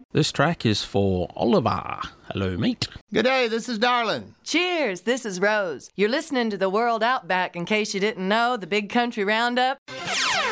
This track is for Oliver. Hello, mate. Good day, this is Darlin. Cheers, this is Rose. You're listening to the World Outback, in case you didn't know, the Big Country Roundup.